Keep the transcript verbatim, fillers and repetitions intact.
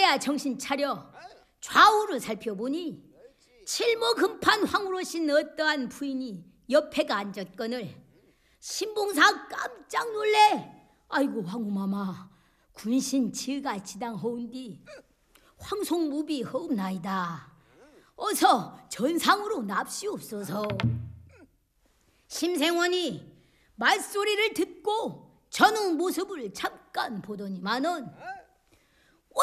이제야 정신 차려 좌우를 살펴보니 칠모 금판 황후로신 어떠한 부인이 옆에가 앉았거늘 신봉사 깜짝 놀래. 아이고 황후마마, 군신 질가 지당하온디 황송무비 허옵나이다. 어서 전상으로 납시옵소서. 심생원이 말소리를 듣고 전후 모습을 잠깐 보더니만은